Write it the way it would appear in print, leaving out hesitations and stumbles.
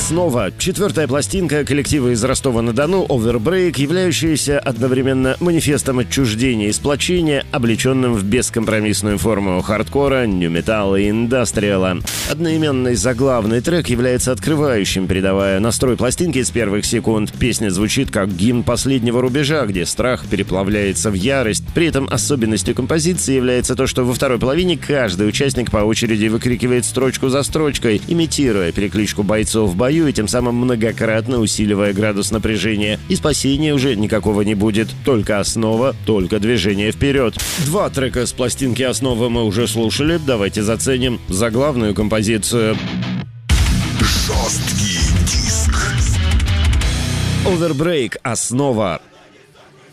«Основа» — четвертая пластинка коллектива из Ростова-на-Дону «Overbreak», являющаяся одновременно манифестом отчуждения и сплочения, облеченным в бескомпромиссную форму хардкора, нью-металла и индастриала. Одноименный заглавный трек является открывающим, передавая настрой пластинки с первых секунд. Песня звучит как гимн последнего рубежа, где страх переплавляется в ярость. При этом особенностью композиции является то, что во второй половине каждый участник по очереди выкрикивает строчку за строчкой, имитируя перекличку бойцов в бою и тем самым многократно усиливая градус напряжения. И спасения уже никакого не будет. Только основа, только движение вперед. Два трека с пластинки «Основа» мы уже слушали. Давайте заценим заглавную композицию. Жесткий диск. «Overbreak. Основа».